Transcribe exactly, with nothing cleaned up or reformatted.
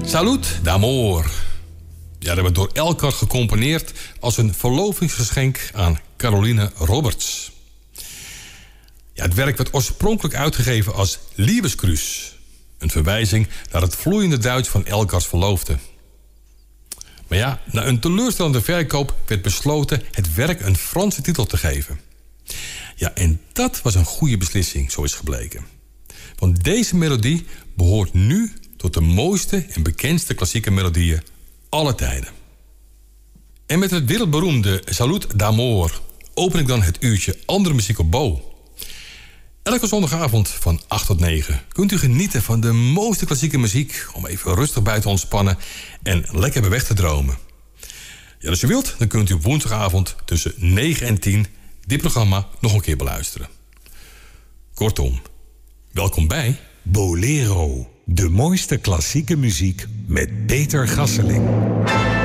Salut d'Amour. Ja, dat werd door Elgar gecomponeerd als een verlovingsgeschenk aan Caroline Roberts. Ja, het werk werd oorspronkelijk uitgegeven als Liebesgrüß. Een verwijzing naar het vloeiende Duits van Elgars verloofde. Maar ja, na een teleurstellende verkoop werd besloten het werk een Franse titel te geven. Ja, en dat was een goede beslissing, zo is gebleken. Want deze melodie behoort nu tot de mooiste en bekendste klassieke melodieën aller tijden. En met het wereldberoemde Salut d'Amour open ik dan het uurtje andere muziek op Bo. Elke zondagavond van acht tot negen kunt u genieten van de mooiste klassieke muziek om even rustig buiten te ontspannen en lekker bij weg te dromen. Ja, als u wilt, dan kunt u woensdagavond tussen negen en tien dit programma nog een keer beluisteren. Kortom, welkom bij Bolero, de mooiste klassieke muziek met Peter Gasseling.